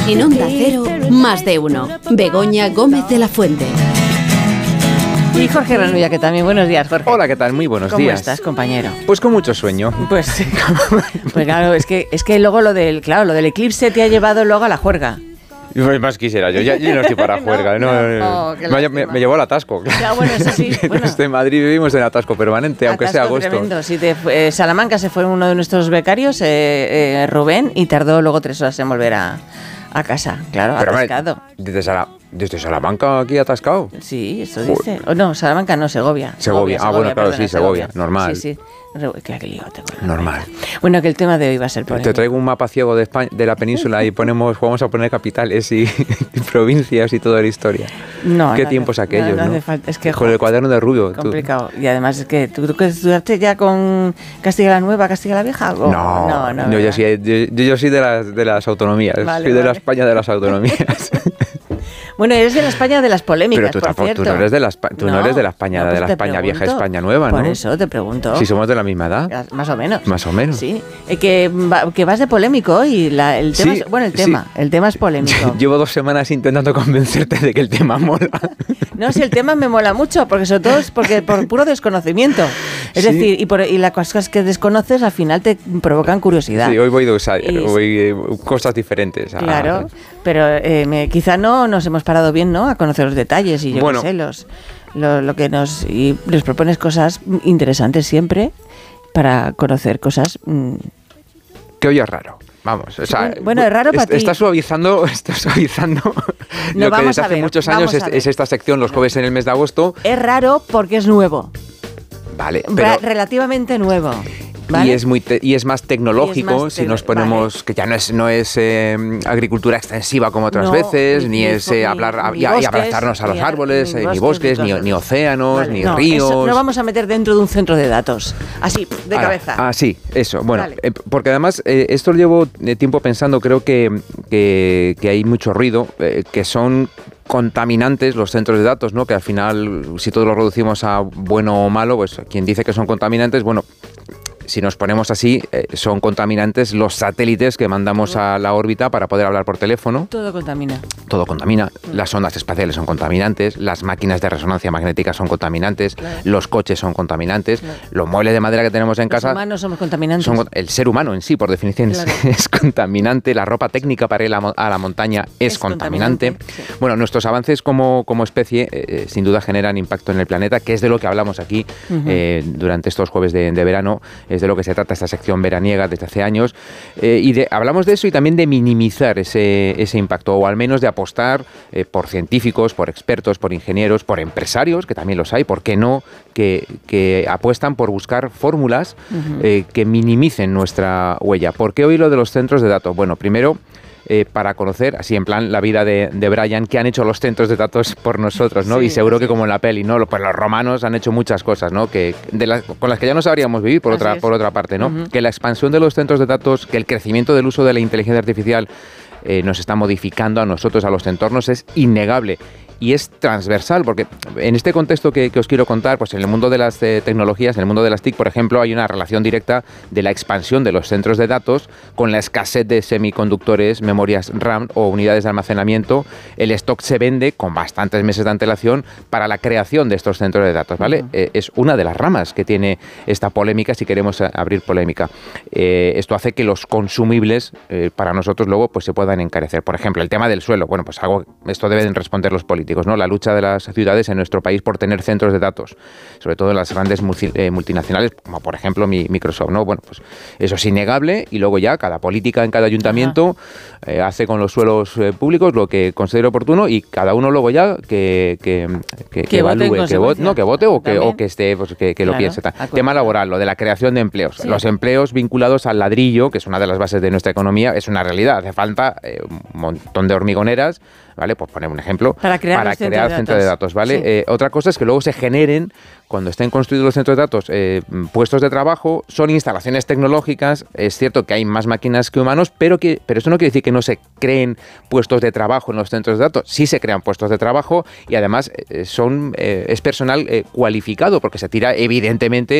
En Onda Cero, Más de Uno. Begoña Gómez de la Fuente. Y Jorge Renulla, que también. Buenos días, Jorge. Hola, ¿qué tal? Muy buenos días. ¿Cómo estás, compañero? Pues con mucho sueño. Pues claro, es que luego lo del eclipse te ha llevado luego a la juerga. Más quisiera yo no estoy para juerga. Me llevó al atasco. Ya, bueno, eso sí. Bueno. En Madrid vivimos en atasco permanente, aunque sea agosto. Tremendo. Sí, Salamanca se fue uno de nuestros becarios, Rubén, y tardó luego 3 horas en volver a casa. Claro, pero atascado. ¿Desde Salamanca aquí atascado? Sí, eso dice. No, Salamanca no, Segovia. Segovia, bueno, claro, perdona, sí, Segovia, normal. Sí. Qué lío tengo. Normal. Bueno, que el tema de hoy va a ser polémico. Te traigo un mapa ciego de España, de la península y vamos a poner capitales y provincias y toda la historia. Qué tiempos aquellos, ¿no? Hace falta. Es que, con el cuaderno de Rubio. Complicado. Y además es que ¿tú estudiaste ya con Castilla la Nueva, Castilla la Vieja? No. Yo soy de las autonomías. Soy de la España de las autonomías. Bueno, eres de la España de las polémicas, pero tú no eres de la España de la España Vieja, España Nueva, ¿no? Por eso te pregunto. Si somos de la misma edad. Más o menos. Más o menos. Sí. Que vas de polémico y el tema el tema es polémico. Llevo 2 semanas intentando convencerte de que el tema mola. No, si el tema me mola mucho, porque sobre todo es por puro desconocimiento. Es decir, y las cosas que desconoces al final te provocan curiosidad. Sí, hoy voy de outsider, cosas diferentes. Claro, pero quizá no nos hemos parado bien, ¿no? A conocer los detalles y yo qué sé, lo que nos propones cosas interesantes siempre para conocer cosas. Que hoy es raro. Vamos, o sea, bueno, es raro para ti. Está suavizando lo que desde hace muchos años es esta sección los jueves en el mes de agosto. Es raro porque es nuevo. Vale, pero relativamente nuevo. ¿Vale? Y es más tecnológico, si nos ponemos, que ya no es agricultura extensiva como otras veces, ni es abrazarnos a los árboles, ni bosques, ni océanos, ni ríos. Eso no vamos a meter dentro de un centro de datos, así, de cabeza. Sí, eso. Bueno, porque además esto lo llevo tiempo pensando, creo que hay mucho ruido, que son contaminantes los centros de datos, ¿no? Que al final, si todos lo reducimos a bueno o malo, pues quien dice que son contaminantes, bueno, si nos ponemos así, son contaminantes los satélites que mandamos a la órbita para poder hablar por teléfono. Todo contamina. Todo contamina. Las ondas espaciales son contaminantes, las máquinas de resonancia magnética son contaminantes, los coches son contaminantes, los muebles de madera que tenemos en casa... Los humanos somos contaminantes. El ser humano en sí, por definición, es contaminante. La ropa técnica para ir a la montaña es contaminante. Sí. Bueno, nuestros avances como especie sin duda generan impacto en el planeta, que es de lo que hablamos aquí durante estos jueves de verano. Es de lo que se trata esta sección veraniega desde hace años. Hablamos de eso y también de minimizar ese impacto, o al menos de apostar por científicos, por expertos, por ingenieros, por empresarios, que también los hay, ¿por qué no?, que apuestan por buscar fórmulas que minimicen nuestra huella. ¿Por qué hoy lo de los centros de datos? Bueno, primero, para conocer, así en plan, la vida de Brian, que han hecho los centros de datos por nosotros, ¿no? Sí, y seguro que como en la peli, ¿no? Pues los romanos han hecho muchas cosas, ¿no? Con las que ya no sabríamos vivir, por otra parte, ¿no? Que la expansión de los centros de datos, que el crecimiento del uso de la inteligencia artificial nos está modificando a nosotros, a los entornos, es innegable. Y es transversal, porque en este contexto que os quiero contar, pues en el mundo de las tecnologías, en el mundo de las TIC, por ejemplo, hay una relación directa de la expansión de los centros de datos con la escasez de semiconductores, memorias RAM o unidades de almacenamiento. El stock se vende con bastantes meses de antelación para la creación de estos centros de datos, ¿vale? Es una de las ramas que tiene esta polémica, si queremos abrir polémica. Esto hace que los consumibles para nosotros luego pues se puedan encarecer. Por ejemplo, el tema del suelo. Bueno, pues esto deben responder los políticos, ¿no? La lucha de las ciudades en nuestro país por tener centros de datos, sobre todo en las grandes multinacionales, como por ejemplo Microsoft, ¿no? Bueno, pues eso es innegable, y luego ya cada política en cada ayuntamiento hace con los suelos públicos lo que considere oportuno, y cada uno luego ya que evalúe, que vote o que esté, pues, que lo piense. Tema laboral, lo de la creación de empleos. Sí. Los empleos vinculados al ladrillo, que es una de las bases de nuestra economía, es una realidad. Hace falta un montón de hormigoneras, ¿vale? Pues poner un ejemplo, para crear centros de datos, ¿vale? Sí. Otra cosa es que luego se generen, cuando estén construidos los centros de datos, puestos de trabajo, son instalaciones tecnológicas. Es cierto que hay más máquinas que humanos, pero eso no quiere decir que no se creen puestos de trabajo en los centros de datos. Sí se crean puestos de trabajo, y además es personal cualificado, porque se tira evidentemente